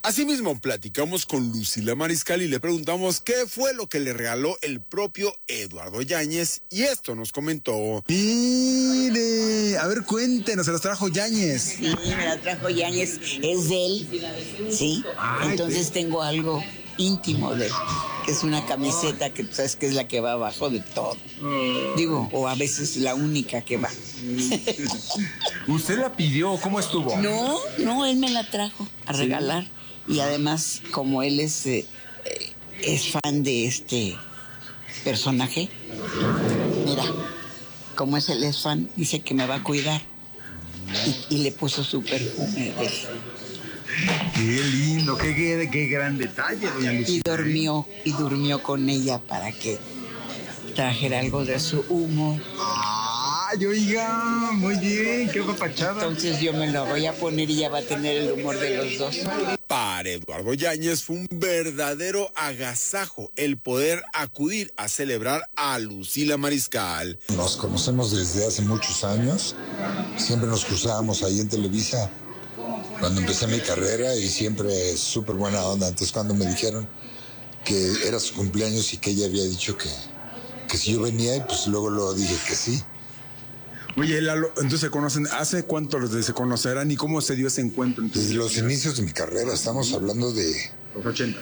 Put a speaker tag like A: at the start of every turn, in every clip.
A: Asimismo, platicamos con Lucila Mariscal y le preguntamos qué fue lo que le regaló el propio Eduardo Yáñez, y esto nos comentó.
B: Mire, a ver, cuéntenos, se los trajo Yáñez.
C: Sí, me la trajo Yáñez, es de él, sí. Entonces tengo algo íntimo de él, que es una camiseta que tú sabes que es la que va abajo de todo. Digo, o a veces la única que va.
B: ¿Usted la pidió? ¿Cómo estuvo?
C: No, él me la trajo a regalar. Y además, como él es fan de este personaje, mira, como él es fan, dice que me va a cuidar. Y le puso su perfume de él.
B: Qué lindo, qué gran detalle, doña Lucila.
C: Y durmió con ella para que trajera algo de su humor.
B: ¡Ay, oiga! Muy bien, qué papachada.
C: Entonces yo me lo voy a poner y ya va a tener el humor de los dos.
A: Para Eduardo Yáñez fue un verdadero agasajo el poder acudir a celebrar a Lucila Mariscal.
D: Nos conocemos desde hace muchos años, siempre nos cruzábamos ahí en Televisa cuando empecé mi carrera y siempre súper buena onda. Entonces cuando me dijeron que era su cumpleaños y que ella había dicho que si yo venía, y pues luego lo dije que sí.
B: Oye, Lalo, entonces se conocen, ¿hace cuánto se conocerán y cómo se dio ese encuentro?
D: Desde los inicios de mi carrera, estamos hablando de...
B: Los 80.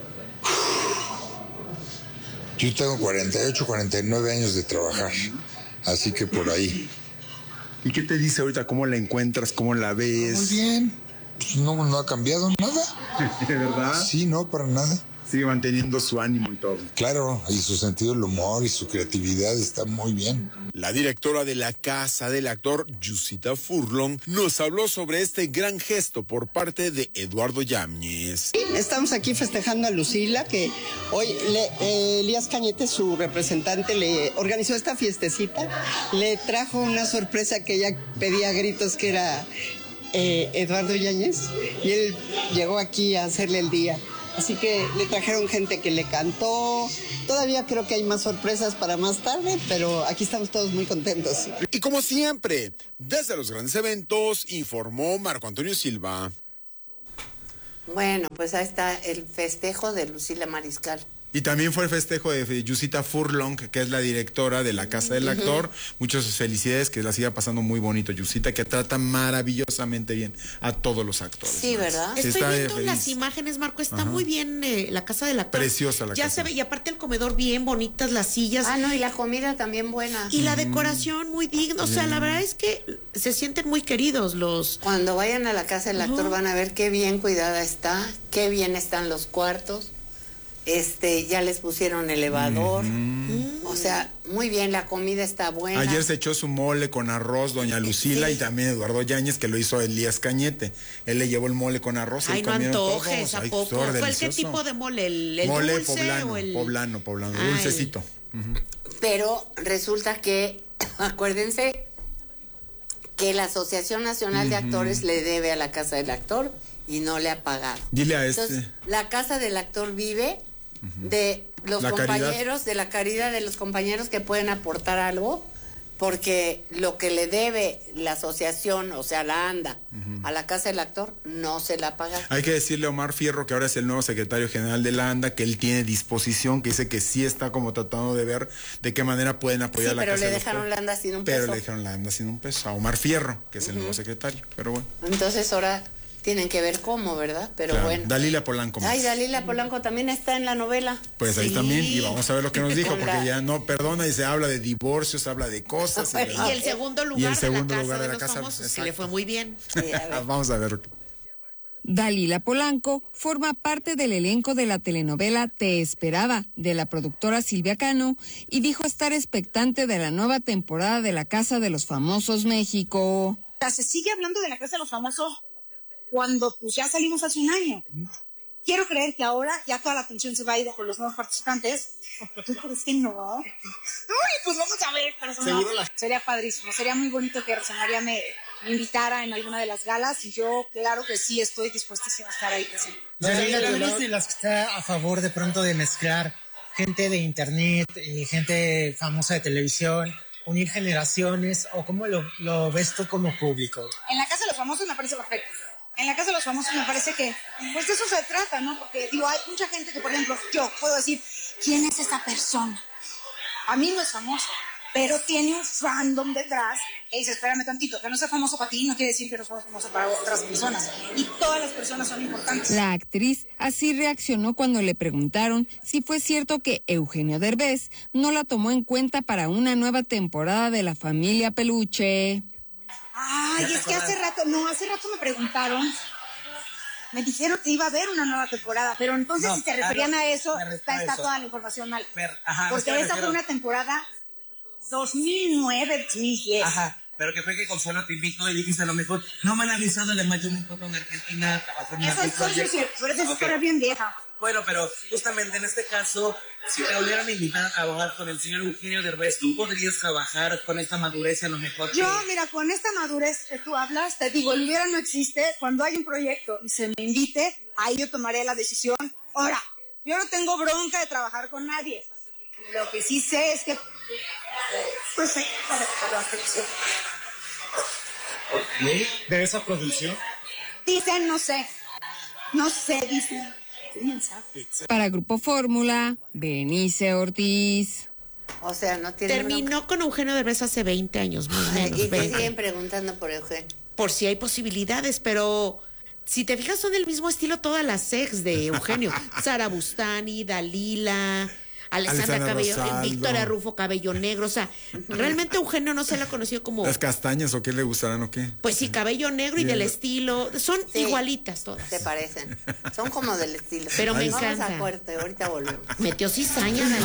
D: Yo tengo 48, 49 años de trabajar, así que por ahí.
B: ¿Y qué te dice ahorita? ¿Cómo la encuentras? ¿Cómo la ves?
D: Muy bien, pues no ha cambiado nada.
B: ¿De verdad?
D: Sí, no, para nada.
B: Sigue manteniendo su ánimo y todo.
D: Claro, y su sentido del humor y su creatividad está muy bien.
A: La directora de la Casa del Actor, Yusita Furlong, nos habló sobre este gran gesto por parte de Eduardo Yáñez.
E: Estamos aquí festejando a Lucila, que hoy Elías Cañete, su representante, le organizó esta fiestecita. Le trajo una sorpresa que ella pedía a gritos, que era Eduardo Yáñez, y él llegó aquí a hacerle el día. Así que le trajeron gente que le cantó. Todavía creo que hay más sorpresas para más tarde, pero aquí estamos todos muy contentos.
A: Y como siempre, desde los grandes eventos, informó Marco Antonio Silva.
F: Bueno, pues ahí está el festejo de Lucila Mariscal.
B: Y también fue el festejo de Yusita Furlong, que es la directora de la Casa del Actor. Muchas felicidades, que la siga pasando muy bonito. Yusita, que trata maravillosamente bien a todos los actores.
F: Sí,
B: ¿no?
F: ¿verdad?
B: Sí,
G: Estoy viendo
B: feliz.
G: las imágenes, Marco, está muy bien la Casa del Actor.
B: Preciosa la
G: ya
B: casa.
G: se ve, y aparte el comedor bien bonitas, las sillas.
F: Ah, no, y la comida también buena.
G: Y la decoración muy digna, o sea, la verdad es que se sienten muy queridos los...
F: Cuando vayan a la Casa del Actor van a ver qué bien cuidada está, qué bien están los cuartos. Ya les pusieron elevador. O sea, muy bien, la comida está buena.
B: Ayer se echó su mole con arroz doña Lucila,
F: Sí.
B: y también Eduardo Yáñez, que lo hizo Elías Cañete. Él le llevó el mole con arroz.
G: Ay,
B: y
G: no
B: comieron
G: antojes,
B: todos.
G: ¿a
B: Ay,
G: poco?
B: estuvo
G: ¿Cuál qué
B: delicioso.
G: tipo de mole? ¿El
B: mole
G: dulce
B: poblano,
G: o el...?
B: poblano,
G: Ay.
B: dulcecito.
F: Pero resulta que, acuérdense, que la Asociación Nacional de Actores le debe a la Casa del Actor y no le ha pagado.
B: Dile a
F: Entonces, la Casa del Actor vive de los
B: La
F: compañeros,
B: caridad.
F: de la caridad de los compañeros que pueden aportar algo, porque lo que le debe la asociación, o sea, la ANDA, a la Casa del Actor, no se la paga.
B: Hay que decirle a Omar Fierro, que ahora es el nuevo secretario general de la ANDA, que él tiene disposición, que dice que sí está como tratando de ver de qué manera pueden apoyar
F: Sí,
B: a la
F: pero
B: Casa
F: le
B: del
F: dejaron
B: Actor.
F: la ANDA sin un
B: Pero
F: peso.
B: le dejaron la ANDA sin un peso a Omar Fierro, que es el nuevo secretario, pero bueno.
F: Entonces ahora tienen que ver cómo, ¿verdad? Pero
B: Claro.
F: bueno.
B: Dalila Polanco más.
F: Ay, Dalila Polanco también está en la novela.
B: Pues ahí
G: Sí.
B: también, y vamos a ver lo que nos dijo,
F: Con
B: porque
F: la-
B: ya no perdona y se habla de divorcios, habla de cosas.
G: Y el segundo lugar,
B: segundo
G: de la
B: lugar
G: Casa
B: de
G: de
B: la
G: los
B: Casa,
G: Famosos, que
B: exacto.
G: le fue muy bien.
F: Sí, a ver.
B: Vamos a ver.
H: Dalila Polanco forma parte del elenco de la telenovela Te Esperaba, de la productora Silvia Cano, y dijo estar expectante de la nueva temporada de La Casa de los Famosos México.
I: Se sigue hablando de la Casa de los Famosos cuando pues ya salimos hace un año. Quiero creer que ahora ya toda la atención se va a ir con los nuevos participantes. ¿Tú crees que no? Uy, pues vamos a ver. Seguro sería padrísimo, sería muy bonito que Rosa María me invitara en alguna de las galas y yo claro que sí estoy dispuesta a estar ahí presente.
J: ¿Eres de las que está a favor de pronto de mezclar gente de internet, gente famosa de televisión, unir generaciones, o cómo lo ves tú como público?
I: En la Casa de los Famosos me parece perfecto. en la Casa de los Famosos me parece que, pues de eso se trata, ¿no? Porque, digo, hay mucha gente que, por ejemplo, yo puedo decir, ¿quién es esa persona? A mí no es famoso, pero tiene un fandom detrás que dice, espérame tantito, que no sea famoso para ti no quiere decir que no sea famoso para otras personas. Y todas las personas son importantes.
H: La actriz así reaccionó cuando le preguntaron si fue cierto que Eugenio Derbez no la tomó en cuenta para una nueva temporada de La Familia Peluche.
I: Ay, es que hace rato me preguntaron, me dijeron que iba a haber una nueva temporada, pero entonces si se referían a eso, está toda la información mal. Porque esa fue una temporada 2009, sí,
K: Ajá, pero que fue que Consuelo te invitó y dijiste a lo mejor, no me han avisado de mayor encuentro en Argentina.
I: Eso es cierto, pero esa historia es bien vieja.
K: Bueno, pero justamente en este caso, si te volvieran a invitar a trabajar con el señor Eugenio Derbez, ¿tú podrías trabajar con esta madurez a lo mejor?
I: Yo, mira, con esta madurez que tú hablas, te digo, el hubiera no existe. Cuando hay un proyecto y se me invite, ahí yo tomaré la decisión. Ahora, yo no tengo bronca de trabajar con nadie. Lo que sí sé es que... Pues sí,
J: ¿De esa producción?
I: dicen, no sé, dicen.
H: Para Grupo Fórmula, Benice Ortiz.
F: O sea, no tiene
G: Terminó
F: bronca.
G: con Eugenio Derbez hace 20 años, más o menos.
F: Y te
G: 20.
F: siguen preguntando por Eugenio.
G: Por si hay posibilidades, pero si te fijas son del mismo estilo todas las ex de Eugenio. Sara Bustani, Dalila, Alessandra Cabello,
B: Rosaldo.
G: Victoria Rufo, Cabello Negro. O sea, realmente Eugenio no se la conoció como...
B: ¿Las castañas o qué le gustarán o qué?
G: Pues sí, cabello negro y del estilo. Son igualitas todas.
F: Se parecen. Son como del estilo.
G: Pero me
F: Vamos
G: encanta.
F: a corte, ahorita volvemos.
G: Metió cizaña, Dalila.